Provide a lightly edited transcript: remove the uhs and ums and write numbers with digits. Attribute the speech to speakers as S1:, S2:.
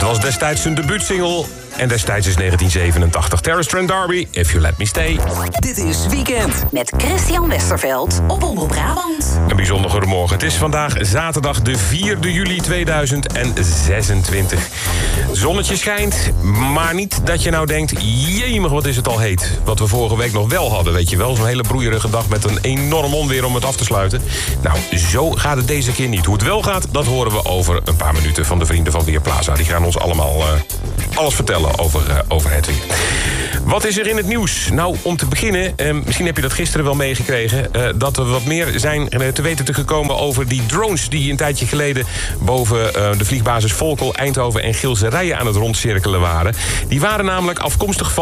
S1: was destijds zijn debuutsingle. En destijds is 1987. Terence Trent D'Arby, If You Let Me Stay.
S2: Dit is Weekend.
S3: Met Christian Westerveld op Omroep Brabant.
S1: Een bijzonder goedemorgen. Het is vandaag zaterdag de 4e juli 2026. Zonnetje schijnt, maar niet dat je nou denkt... jemig, wat is het al heet. Wat we vorige week nog wel hadden, weet je wel. Zo'n hele broeierige dag met een enorm onweer om het af te sluiten. Nou, zo gaat het deze keer niet. Hoe het wel gaat, dat horen we over een paar minuten... van de vrienden van Weerplaza. Die gaan ons allemaal alles vertellen over het weer. Wat is er in het nieuws? Nou, om te beginnen, misschien heb je dat gisteren wel meegekregen... dat we wat meer zijn te weten te gekomen over die drones... die een tijdje geleden boven de vliegbasis Volkel, Eindhoven en Gilserijen aan het rondcirkelen waren. Die waren namelijk afkomstig van